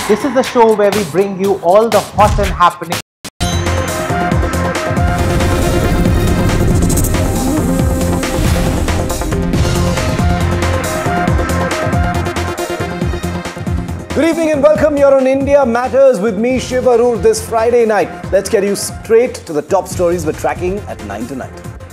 This is the show where we bring you all the hot and happening. Good evening and welcome. You're on India Matters with me, Shiv Arur, this Friday night. Let's get you straight to the top stories we're tracking at 9 tonight.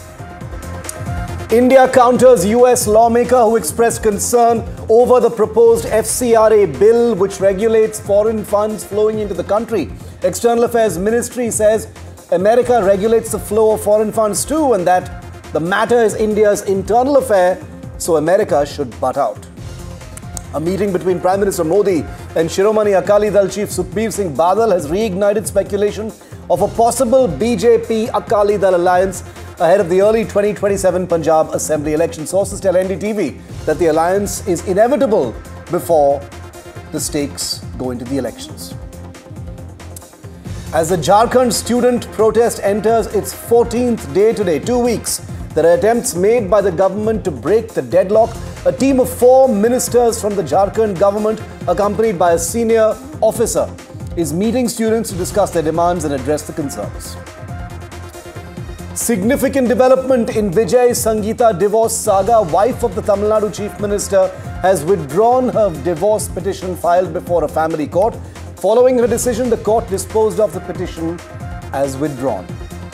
India counters US lawmaker who expressed concern over the proposed FCRA bill which regulates foreign funds flowing into the country. External Affairs Ministry says America regulates the flow of foreign funds too and that the matter is India's internal affair, so America should butt out. A meeting between Prime Minister Modi and Shiromani Akali Dal chief Sukhbir Singh Badal has reignited speculation of a possible BJP Akali Dal alliance ahead of the early 2027 Punjab Assembly election. Sources tell NDTV that the alliance is inevitable before the stakes go into the elections. As the Jharkhand student protest enters its 14th day today, 2 weeks, there are attempts made by the government to break the deadlock. A team of 4 ministers from the Jharkhand government, accompanied by a senior officer, is meeting students to discuss their demands and address the concerns. Significant development in Vijay Sangeeta divorce saga. Wife of the Tamil Nadu Chief Minister has withdrawn her divorce petition filed before a family court. Following her decision, the court disposed of the petition as withdrawn.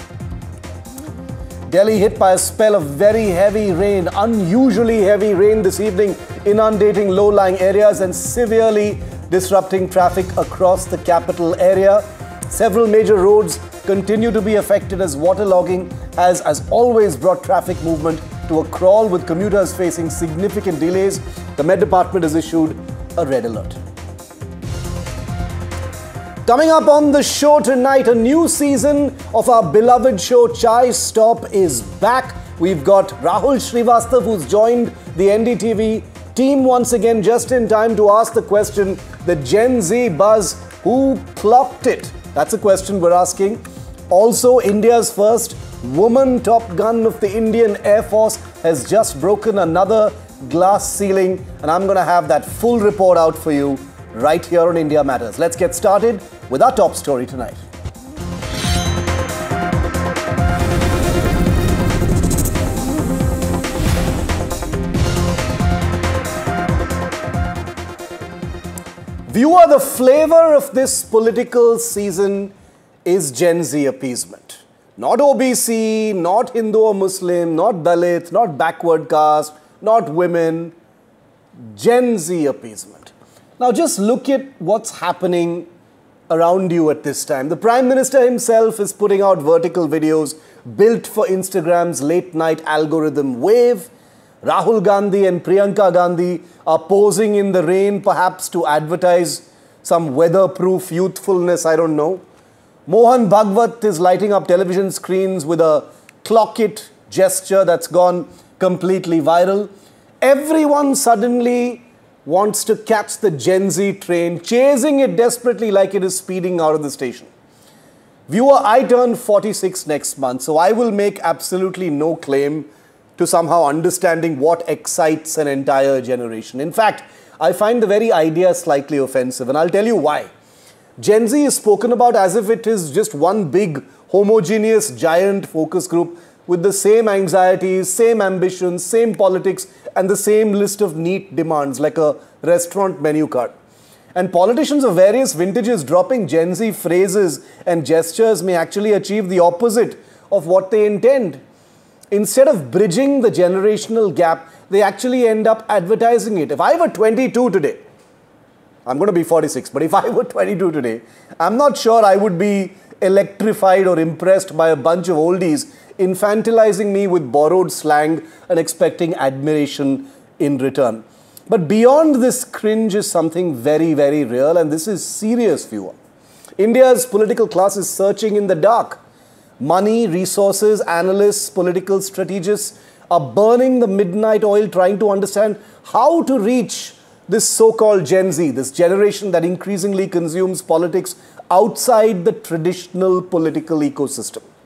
Delhi hit by a spell of very heavy rain, unusually heavy rain this evening, inundating low-lying areas and severely disrupting traffic across the capital area. Several major roads continue to be affected as waterlogging has, as always, brought traffic movement to a crawl with commuters facing significant delays. The Met Department has issued a red alert. Coming up on the show tonight, a new season of our beloved show Chai Stop is back. We've got Rahul Srivastav, who's joined the NDTV team once again just in time to ask the question, the Gen Z buzz, who clocked it? That's a question we're asking. Also, India's first woman Top Gun of the Indian Air Force has just broken another glass ceiling, and I'm going to have that full report out for you right here on India Matters. Let's get started with our top story tonight. Viewer, the flavor of this political season is Gen Z appeasement. Not OBC, not Hindu or Muslim, not Dalit, not backward caste, not women. Gen Z appeasement. Now just look at what's happening around you at this time. The Prime Minister himself is putting out vertical videos built for Instagram's late-night algorithm wave. Rahul Gandhi and Priyanka Gandhi are posing in the rain, perhaps to advertise some weatherproof youthfulness, I don't know. Mohan Bhagwat is lighting up television screens with a clock it gesture that's gone completely viral. Everyone suddenly wants to catch the Gen Z train, chasing it desperately like it is speeding out of the station. Viewer, I turn 46 next month, so I will make absolutely no claim to somehow understanding what excites an entire generation. In fact, I find the very idea slightly offensive, and I'll tell you why. Gen Z is spoken about as if it is just one big, homogeneous, giant focus group with the same anxieties, same ambitions, same politics, and the same list of neat demands like a restaurant menu card. And politicians of various vintages dropping Gen Z phrases and gestures may actually achieve the opposite of what they intend. Instead of bridging the generational gap, they actually end up advertising it. If I were 22 today, I'm going to be 46, but if I were 22 today, I'm not sure I would be electrified or impressed by a bunch of oldies infantilizing me with borrowed slang and expecting admiration in return. But beyond this cringe is something very, very real, and this is serious, viewer. India's political class is searching in the dark. Money, resources, analysts, political strategists are burning the midnight oil trying to understand how to reach this so-called Gen Z, this generation that increasingly consumes politics outside the traditional political ecosystem.